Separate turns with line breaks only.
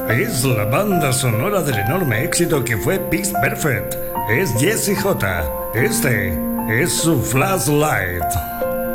Es la banda sonora del enorme éxito que fue Pitch Perfect. Es Jesse J. Este es su Flashlight.